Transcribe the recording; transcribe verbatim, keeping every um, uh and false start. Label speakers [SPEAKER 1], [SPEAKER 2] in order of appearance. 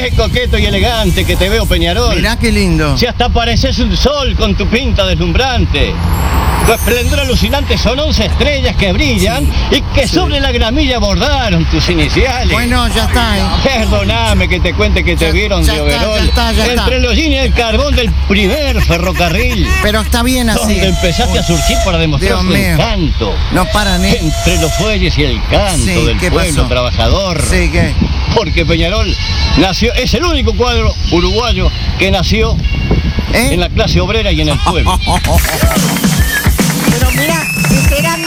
[SPEAKER 1] Qué coqueto y elegante que te veo, Peñarol.
[SPEAKER 2] Mirá qué lindo.
[SPEAKER 1] Si hasta pareces un sol con tu pinta deslumbrante. Tu esplendor alucinante son once estrellas que brillan sí, y que sí. sobre la gramilla bordaron tus iniciales.
[SPEAKER 2] Bueno, ya está. ¿eh?
[SPEAKER 1] Perdóname que te cuente que te
[SPEAKER 2] ya,
[SPEAKER 1] vieron
[SPEAKER 2] ya
[SPEAKER 1] de
[SPEAKER 2] está,
[SPEAKER 1] overol
[SPEAKER 2] ya está, ya
[SPEAKER 1] entre
[SPEAKER 2] está.
[SPEAKER 1] los jeans y el carbón del primer ferrocarril.
[SPEAKER 2] Pero está bien así.
[SPEAKER 1] Donde empezaste
[SPEAKER 2] Uy,
[SPEAKER 1] a surgir para demostrar
[SPEAKER 2] Dios
[SPEAKER 1] tu
[SPEAKER 2] mío.
[SPEAKER 1] encanto.
[SPEAKER 2] No paran, ¿eh?
[SPEAKER 1] Entre los fuelles y el canto
[SPEAKER 2] Sí,
[SPEAKER 1] del
[SPEAKER 2] ¿qué
[SPEAKER 1] pueblo
[SPEAKER 2] pasó?
[SPEAKER 1] trabajador.
[SPEAKER 2] Sí, ¿qué?
[SPEAKER 1] Porque Peñarol nació, es el único cuadro uruguayo que nació
[SPEAKER 2] ¿Eh?
[SPEAKER 1] en la clase obrera y en el pueblo.
[SPEAKER 3] Pero mira, esperando